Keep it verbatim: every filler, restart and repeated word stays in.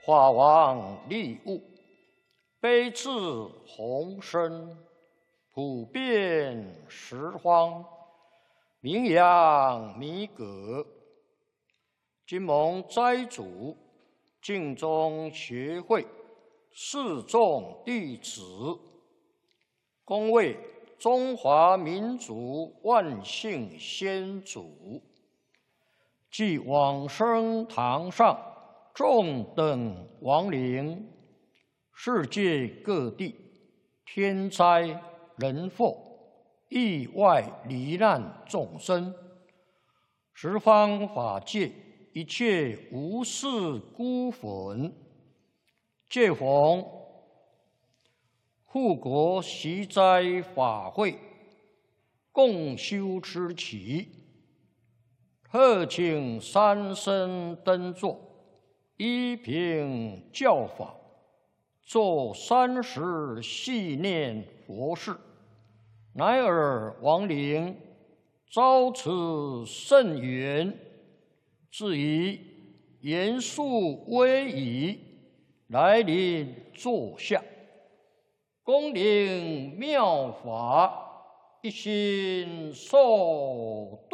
法王利物，悲智宏深，普遍十方，名扬弥革。今蒙斋主净宗学会四众弟子，恭为中华民族万姓先祖，即往生堂上众等亡灵，世界各地天灾人祸、意外罹难众生，十方法界一切无事孤魂，借逢护国习斋法会，共修持期，特请三僧登座，依凭教法，做三时系念佛事，乃尔亡灵遭此甚缘，至以严肃威仪来临座下，恭领妙法，一心受度。